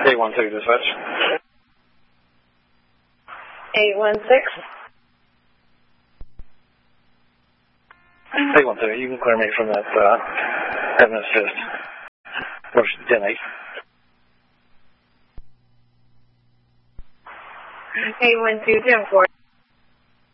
812 dispatch. 816. 812, you can clear me from that heaven assist. Motion 10-8. 812, 10-4.